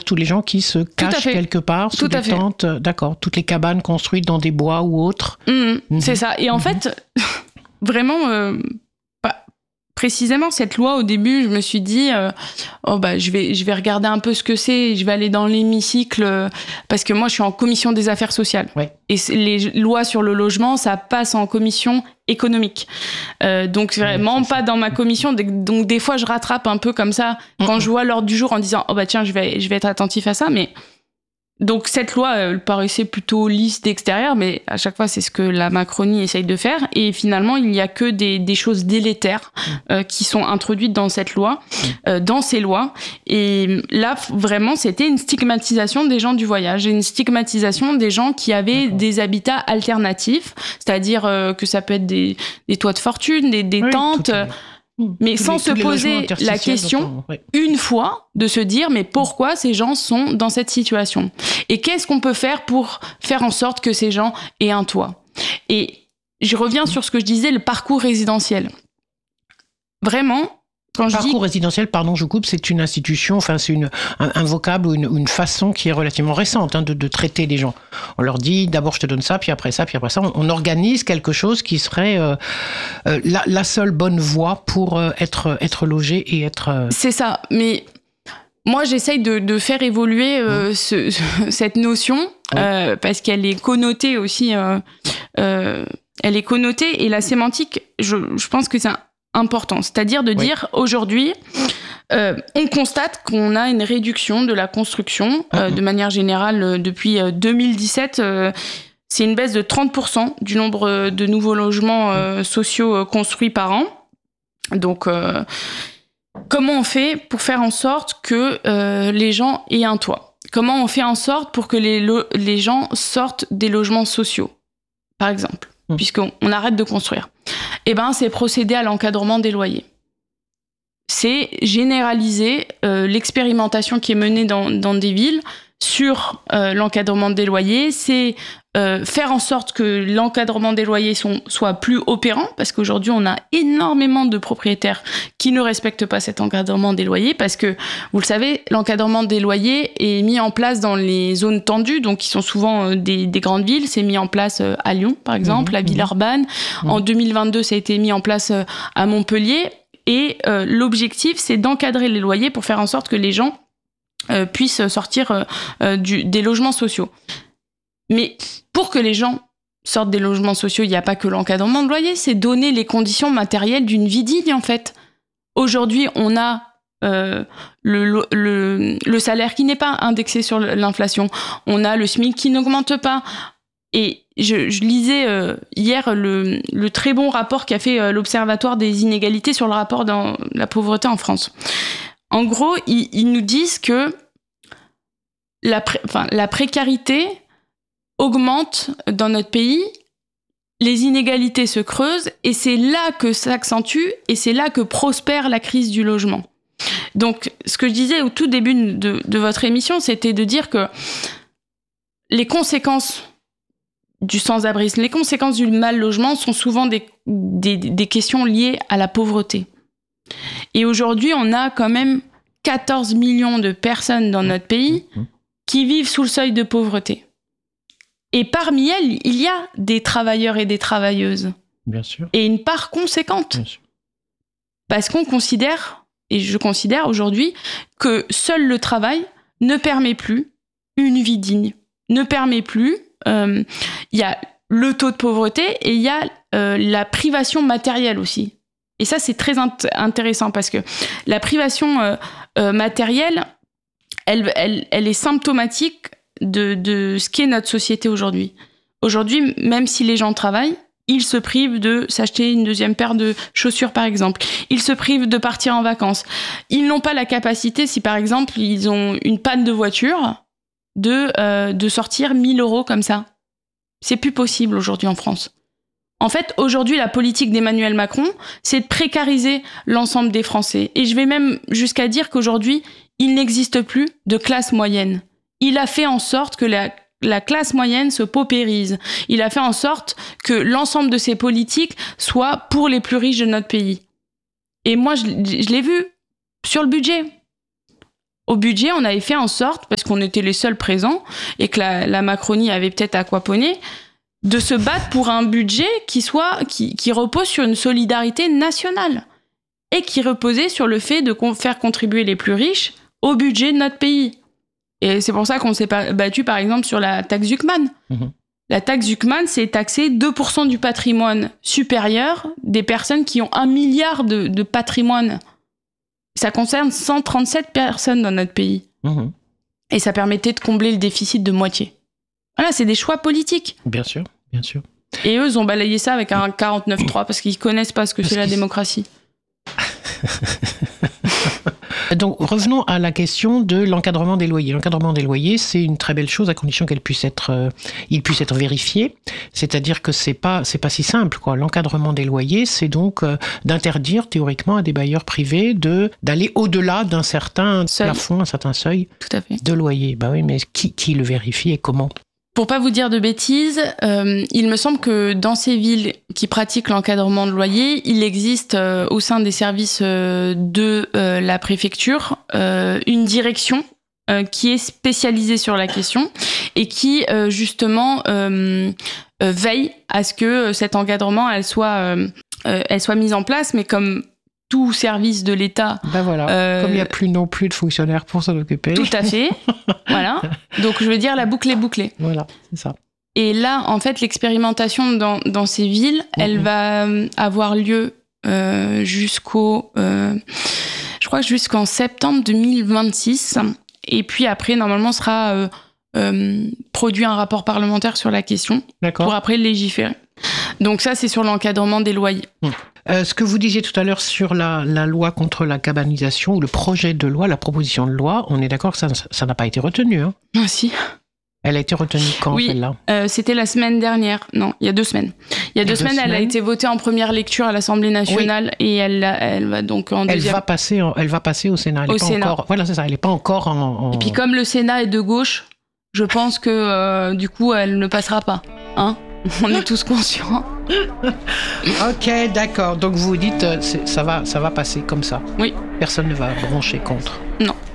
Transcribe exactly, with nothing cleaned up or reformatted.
tous les gens qui se cachent quelque part sous des tentes. D'accord, toutes les cabanes construites dans des bois ou autres. Mmh, mmh. C'est ça. Et en mmh. fait, vraiment, euh, pas, précisément, cette loi, au début, je me suis dit, euh, oh, bah, je vais, je vais regarder un peu ce que c'est, je vais aller dans l'hémicycle, euh, parce que moi, je suis en commission des affaires sociales. Ouais. Et les lois sur le logement, ça passe en commission économique. Euh, donc, vraiment, ouais, pas dans ma commission. Donc, des fois, je rattrape un peu comme ça, quand mmh. je vois l'ordre du jour en disant, oh, bah, tiens, je vais, je vais être attentif à ça, mais. Donc cette loi, elle paraissait plutôt lisse d'extérieur, mais à chaque fois, c'est ce que la Macronie essaye de faire. Et finalement, il n'y a que des, des choses délétères euh, qui sont introduites dans cette loi, euh, dans ces lois. Et là, vraiment, c'était une stigmatisation des gens du voyage, une stigmatisation des gens qui avaient D'accord. des habitats alternatifs, c'est-à-dire euh, que ça peut être des, des toits de fortune, des, des oui, tentes... Mais tous sans les, se poser la question on... ouais. une fois de se dire mais pourquoi ces gens sont dans cette situation et qu'est-ce qu'on peut faire pour faire en sorte que ces gens aient un toit. Et je reviens sur ce que je disais, le parcours résidentiel. Vraiment, quand je parcours dis... résidentiel, pardon, je coupe, c'est une institution, enfin c'est une, un, un vocable ou une, une façon qui est relativement récente hein, de, de traiter les gens. On leur dit d'abord je te donne ça, puis après ça, puis après ça, on, on organise quelque chose qui serait euh, euh, la, la seule bonne voie pour euh, être, être logé et être... Euh... C'est ça, mais moi j'essaye de, de faire évoluer euh, mmh. ce, ce, cette notion mmh. euh, parce qu'elle est connotée aussi, euh, euh, elle est connotée et la sémantique, je, je pense que c'est un important, c'est-à-dire de oui. dire aujourd'hui, euh, on constate qu'on a une réduction de la construction euh, mmh. de manière générale euh, depuis euh, deux mille dix-sept. Euh, c'est une baisse de trente pour cent du nombre de nouveaux logements euh, sociaux euh, construits par an. Donc, euh, comment on fait pour faire en sorte que euh, les gens aient un toit ? Comment on fait en sorte pour que les, lo- les gens sortent des logements sociaux, par exemple, mmh. puisqu'on on arrête de construire ? Eh ben, c'est procéder à l'encadrement des loyers. C'est généraliser euh, l'expérimentation qui est menée dans, dans des villes sur euh, l'encadrement des loyers. C'est euh, faire en sorte que l'encadrement des loyers sont, soit plus opérant, parce qu'aujourd'hui, on a énormément de propriétaires qui ne respectent pas cet encadrement des loyers, parce que, vous le savez, l'encadrement des loyers est mis en place dans les zones tendues, donc qui sont souvent euh, des, des grandes villes. C'est mis en place euh, à Lyon, par exemple, mmh, à Villeurbanne. Mmh. En deux mille vingt-deux, ça a été mis en place euh, à Montpellier. Et euh, l'objectif, c'est d'encadrer les loyers pour faire en sorte que les gens euh, puissent sortir euh, euh, du, des logements sociaux. Mais pour que les gens sortent des logements sociaux, il n'y a pas que l'encadrement de loyer, c'est donner les conditions matérielles d'une vie digne, en fait. Aujourd'hui, on a euh, le, le, le salaire qui n'est pas indexé sur l'inflation. On a le SMIC qui n'augmente pas. Et je, je lisais euh, hier le, le très bon rapport qu'a fait euh, l'Observatoire des inégalités sur le rapport dans la pauvreté en France. En gros, ils, ils nous disent que la, pré, enfin, la précarité augmente dans notre pays, les inégalités se creusent, et c'est là que s'accentue, et c'est là que prospère la crise du logement. Donc, ce que je disais au tout début de, de votre émission, c'était de dire que les conséquences du sans-abrisme, les conséquences du mal-logement sont souvent des, des, des questions liées à la pauvreté. Et aujourd'hui, on a quand même quatorze millions de personnes dans notre pays qui vivent sous le seuil de pauvreté. Et parmi elles, il y a des travailleurs et des travailleuses. Bien sûr. Et une part conséquente. Bien sûr. Parce qu'on considère, et je considère aujourd'hui, que seul le travail ne permet plus une vie digne, ne permet plus. Il euh, y a le taux de pauvreté et il y a euh, la privation matérielle aussi. Et ça, c'est très int- intéressant parce que la privation euh, euh, matérielle, elle, elle, elle est symptomatique de, de ce qu'est notre société aujourd'hui. Aujourd'hui, même si les gens travaillent, ils se privent de s'acheter une deuxième paire de chaussures, par exemple. Ils se privent de partir en vacances. Ils n'ont pas la capacité, si par exemple, ils ont une panne de voiture, de, euh, de sortir mille euros comme ça. C'est plus possible aujourd'hui en France. En fait, aujourd'hui, la politique d'Emmanuel Macron, c'est de précariser l'ensemble des Français. Et je vais même jusqu'à dire qu'aujourd'hui, il n'existe plus de classe moyenne. Il a fait en sorte que la, la classe moyenne se paupérise. Il a fait en sorte que l'ensemble de ses politiques soient pour les plus riches de notre pays. Et moi, je, je l'ai vu sur le budget. au budget, on avait fait en sorte, parce qu'on était les seuls présents et que la, la Macronie avait peut-être aquaponé, de se battre pour un budget qui, soit, qui, qui repose sur une solidarité nationale et qui reposait sur le fait de faire contribuer les plus riches au budget de notre pays. Et c'est pour ça qu'on s'est battu, par exemple, sur la taxe Zuckman. Mmh. La taxe Zuckman, c'est taxer deux pour cent du patrimoine supérieur des personnes qui ont un milliard de, de patrimoine. Ça concerne cent trente-sept personnes dans notre pays. Mmh. Et ça permettait de combler le déficit de moitié. Voilà, c'est des choix politiques. Bien sûr, bien sûr. Et eux, ils ont balayé ça avec un quarante-neuf trois parce qu'ils connaissent pas ce que parce c'est la démocratie. Donc revenons à la question de l'encadrement des loyers. L'encadrement des loyers, c'est une très belle chose à condition qu'elle puisse être, euh, il puisse être vérifié. C'est-à-dire que c'est pas, c'est pas si simple, quoi. L'encadrement des loyers, c'est donc euh, d'interdire théoriquement à des bailleurs privés de d'aller au-delà d'un certain seuil. plafond, un certain seuil Tout à fait. de loyer. Bah oui, mais qui, qui le vérifie et comment ? Pour pas vous dire de bêtises, euh, il me semble que dans ces villes qui pratiquent l'encadrement de loyer, il existe euh, au sein des services euh, de euh, la préfecture euh, une direction euh, qui est spécialisée sur la question et qui euh, justement euh, euh, veille à ce que cet encadrement elle soit, euh, euh, elle soit mise en place, mais comme tout service de l'État. Ben voilà, euh, comme il n'y a plus non plus de fonctionnaires pour s'en occuper. Tout à fait, voilà. Donc je veux dire, la boucle est bouclée. Voilà, c'est ça. Et là, en fait, l'expérimentation dans, dans ces villes, mmh. elle va avoir lieu euh, jusqu'au... Euh, je crois que jusqu'en septembre deux mille vingt-six. Et puis après, normalement, sera euh, euh, produit un rapport parlementaire sur la question. D'accord. Pour après légiférer. Donc ça, c'est sur l'encadrement des loyers. Mmh. Euh, ce que vous disiez tout à l'heure sur la, la loi contre la cabanisation, ou le projet de loi, la proposition de loi, on est d'accord que ça, ça n'a pas été retenu, hein ? Ah si. Elle a été retenue quand, oui, celle-là ? euh, c'était la semaine dernière. Non, il y a deux semaines. Il y a deux, deux semaines, semaines, elle a été votée en première lecture à l'Assemblée nationale oui. et elle, elle va donc en deuxième... Elle va passer, en, elle va passer au Sénat. Elle au est pas Sénat. Encore, voilà, c'est ça. Elle n'est pas encore en, en... Et puis comme le Sénat est de gauche, je pense que euh, du coup, elle ne passera pas. Hein ? On est tous conscients. Ok, d'accord. Donc vous vous dites, euh, ça va, ça va passer comme ça. Oui. Personne ne va broncher contre. Non.